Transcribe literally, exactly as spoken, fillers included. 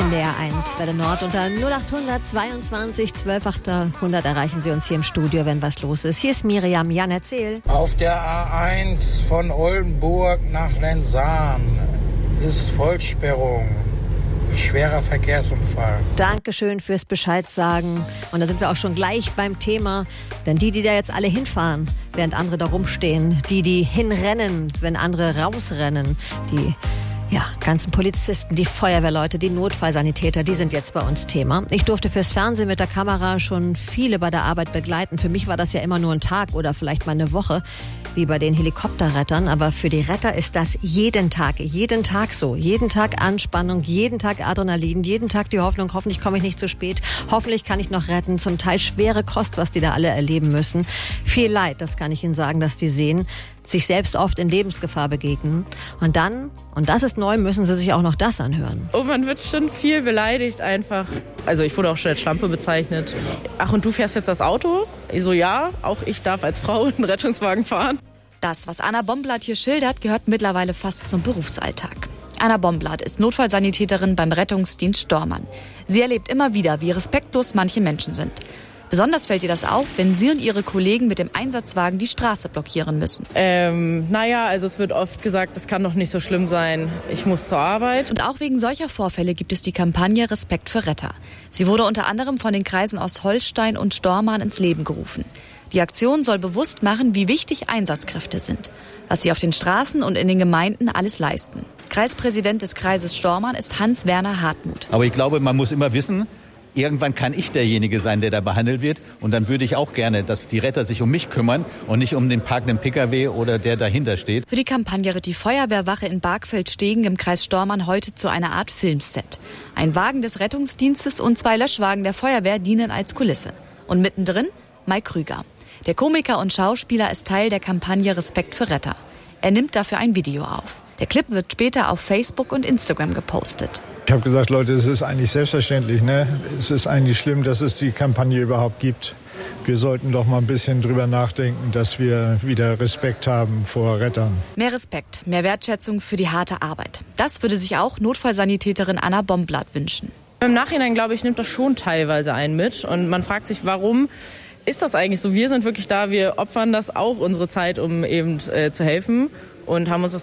in der A eins Welle Nord unter null achthundert zweiundzwanzig zwölf achthundert erreichen Sie uns hier im Studio, wenn was los ist. Hier ist Miriam. Jan, erzähl. Auf der A eins von Oldenburg nach Lenzahn ist Vollsperrung. Schwerer Verkehrsunfall. Dankeschön fürs Bescheid sagen. Und da sind wir auch schon gleich beim Thema. Denn die, die da jetzt alle hinfahren, während andere da rumstehen, die, die hinrennen, wenn andere rausrennen, die ja, ganzen Polizisten, die Feuerwehrleute, die Notfallsanitäter, die sind jetzt bei uns Thema. Ich durfte fürs Fernsehen mit der Kamera schon viele bei der Arbeit begleiten. Für mich war das ja immer nur ein Tag oder vielleicht mal eine Woche, wie bei den Helikopterrettern. Aber für die Retter ist das jeden Tag, jeden Tag so. Jeden Tag Anspannung, jeden Tag Adrenalin, jeden Tag die Hoffnung, hoffentlich komme ich nicht zu spät, hoffentlich kann ich noch retten. Zum Teil schwere Kost, was die da alle erleben müssen. Viel Leid, das kann ich Ihnen sagen, dass die sehen. Sich selbst oft in Lebensgefahr begegnen. Und dann, und das ist neu, müssen sie sich auch noch das anhören. Oh, man wird schon viel beleidigt einfach. Also ich wurde auch schon als Schlampe bezeichnet. Ach, und du fährst jetzt das Auto? Ich so, ja, auch ich darf als Frau einen Rettungswagen fahren. Das, was Anna Bomblatt hier schildert, gehört mittlerweile fast zum Berufsalltag. Anna Bomblatt ist Notfallsanitäterin beim Rettungsdienst Stormann. Sie erlebt immer wieder, wie respektlos manche Menschen sind. Besonders fällt ihr das auf, wenn sie und ihre Kollegen mit dem Einsatzwagen die Straße blockieren müssen. Ähm, naja, also es wird oft gesagt, es kann doch nicht so schlimm sein, ich muss zur Arbeit. Und auch wegen solcher Vorfälle gibt es die Kampagne Respekt für Retter. Sie wurde unter anderem von den Kreisen Ostholstein und Stormarn ins Leben gerufen. Die Aktion soll bewusst machen, wie wichtig Einsatzkräfte sind, was sie auf den Straßen und in den Gemeinden alles leisten. Kreispräsident des Kreises Stormarn ist Hans-Werner Hartmuth. Aber ich glaube, man muss immer wissen, irgendwann kann ich derjenige sein, der da behandelt wird. Und dann würde ich auch gerne, dass die Retter sich um mich kümmern und nicht um den parkenden Pkw oder der dahinter steht. Für die Kampagne wird die Feuerwehrwache in Bargfeld-Stegen im Kreis Stormarn heute zu einer Art Filmset. Ein Wagen des Rettungsdienstes und zwei Löschwagen der Feuerwehr dienen als Kulisse. Und mittendrin Mike Krüger. Der Komiker und Schauspieler ist Teil der Kampagne Respekt für Retter. Er nimmt dafür ein Video auf. Der Clip wird später auf Facebook und Instagram gepostet. Ich habe gesagt, Leute, es ist eigentlich selbstverständlich, ne? Es ist eigentlich schlimm, dass es die Kampagne überhaupt gibt. Wir sollten doch mal ein bisschen drüber nachdenken, dass wir wieder Respekt haben vor Rettern. Mehr Respekt, mehr Wertschätzung für die harte Arbeit. Das würde sich auch Notfallsanitäterin Anna Bomblatt wünschen. Im Nachhinein, glaube ich, nimmt das schon teilweise einen mit. Und man fragt sich, warum ist das eigentlich so? Wir sind wirklich da, wir opfern das auch, unsere Zeit, um eben äh, zu helfen. Und haben uns das